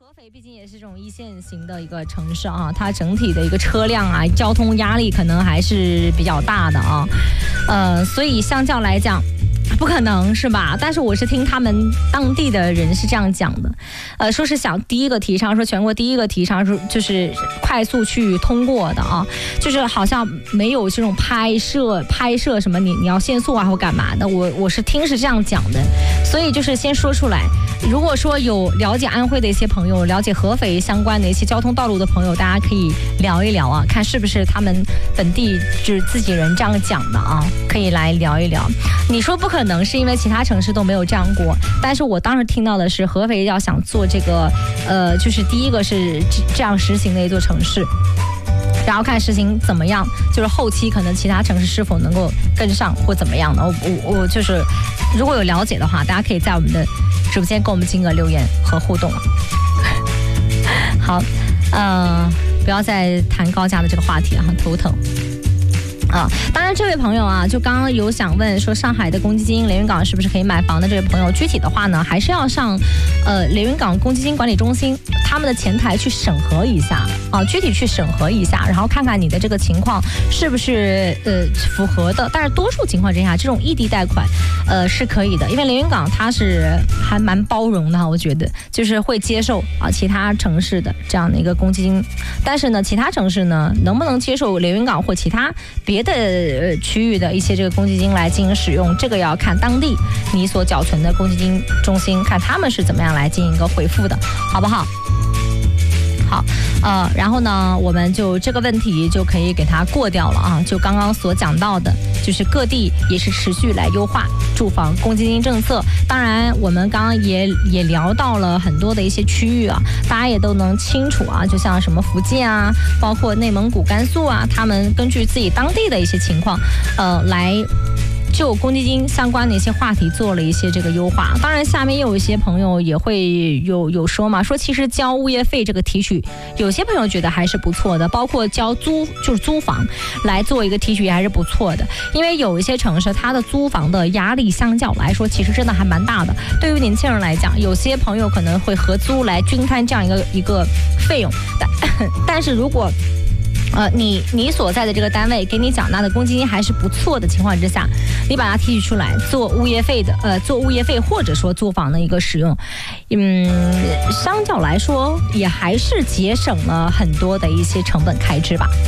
合肥毕竟也是这种一线型的一个城市啊，它整体的一个车辆啊，交通压力可能还是比较大的啊，所以相较来讲。不可能是吧？但是我是听他们当地的人是这样讲的，说是想第一个提倡，说全国第一个提倡就是快速去通过的啊，就是好像没有这种拍摄什么你要限速啊或干嘛的，我是听是这样讲的，所以就是先说出来。如果说有了解安徽的一些朋友，了解合肥相关的一些交通道路的朋友，大家可以聊一聊啊，看是不是他们本地就是自己人这样讲的啊，可以来聊一聊。你说不可能是因为其他城市都没有这样过，但是我当时听到的是合肥要想做这个就是第一个是这样实行的一座城市，然后看实行怎么样，就是后期可能其他城市是否能够跟上或怎么样的。我就是如果有了解的话，大家可以在我们的直播间跟我们进个留言和互动。好，不要再谈高价的这个话题了，很头疼。当然这位朋友啊，就刚刚有想问说上海的公积金连云港是不是可以买房的这位朋友，具体的话呢，还是要上连云港公积金管理中心他们的前台去审核一下啊，具体去审核一下，然后看看你的这个情况是不是符合的。但是多数情况之下，这种异地贷款是可以的，因为连云港它是还蛮包容的，我觉得就是会接受啊其他城市的这样的一个公积金，但是呢，其他城市呢能不能接受连云港或其他别的区域的一些这个公积金来进行使用，这个要看当地你所缴存的公积金中心，看他们是怎么样来进行一个回复的，好不好？好，然后呢，我们就这个问题就可以给它过掉了啊。就刚刚所讲到的，就是各地也是持续来优化住房公积金政策。当然，我们刚刚也聊到了很多的一些区域啊，大家也都能清楚啊。就像什么福建啊，包括内蒙古、甘肃啊，他们根据自己当地的一些情况，来就公积金相关的一些话题做了一些这个优化。当然下面也有一些朋友也会有说嘛，说其实交物业费这个提取，有些朋友觉得还是不错的，包括交租房来做一个提取也还是不错的。因为有一些城市它的租房的压力相较来说其实真的还蛮大的，对于年轻人来讲，有些朋友可能会合租来均摊这样一个费用，但是如果你所在的这个单位给你缴纳的公积金还是不错的情况之下，你把它提取出来做物业费或者说租房的一个使用，相较来说也还是节省了很多的一些成本开支吧。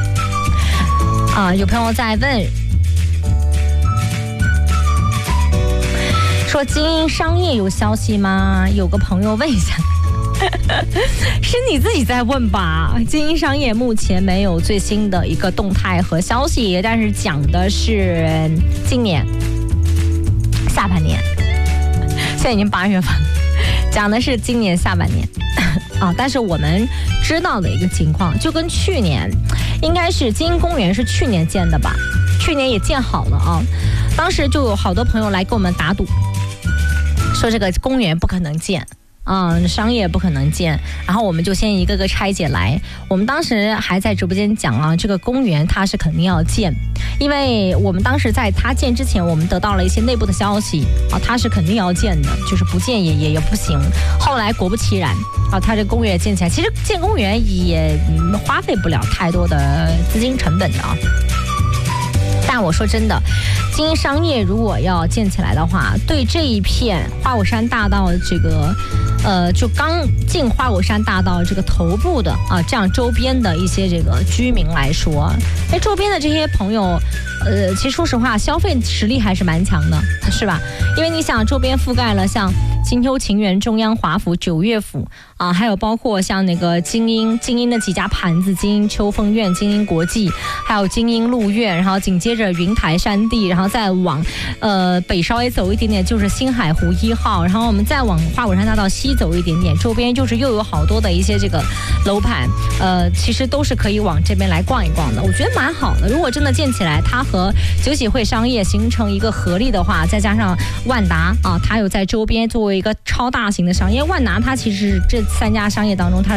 有朋友在问说经营商业有消息吗？有个朋友问一下。是你自己在问吧？经营商业目前没有最新的一个动态和消息，但是讲的是今年下半年，现在已经8月份了，讲的是今年下半年但是我们知道的一个情况，就跟去年应该是金鹰公园是去年建的吧，去年也建好了啊，当时就有好多朋友来给我们打赌，说这个公园不可能建。商业不可能建，然后我们就先一个个拆解来。我们当时还在直播间讲啊，这个公园它是肯定要建，因为我们当时在它建之前，我们得到了一些内部的消息它是肯定要建的，就是不建也不行。后来果不其然它这个公园建起来，其实建公园也花费不了太多的资金成本的啊。但我说真的，经营商业如果要建起来的话，对这一片花果山大道这个就刚进花果山大道这个头部的这样周边的一些这个居民来说，周边的这些朋友其实说实话消费实力还是蛮强的，是吧？因为你想周边覆盖了像金秋秦园、中央华府、九岳府还有包括像那个精英的几家盘子，精英秋风苑、精英国际，还有精英鹿苑，然后紧接着云台山地，然后再往北稍微走一点点就是星海湖1号，然后我们再往花果山大道西走一点点，周边就是又有好多的一些这个楼盘，其实都是可以往这边来逛一逛的，我觉得蛮好的。如果真的建起来，它和九喜汇商业形成一个合力的话，再加上万达它有在周边作为一个超大型的商业，万达它其实是这3家商业当中它